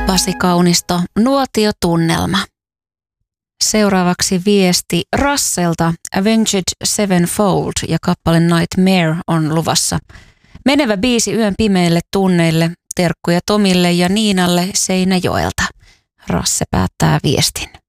Pasi Kaunisto, Nuotiotunnelma. Seuraavaksi viesti Rasselta, Avenged Sevenfold ja kappale Nightmare on luvassa. Menevä biisi yön pimeille tunneille, terkkuja Tomille ja Niinalle Seinäjoelta. Rasse päättää viestin.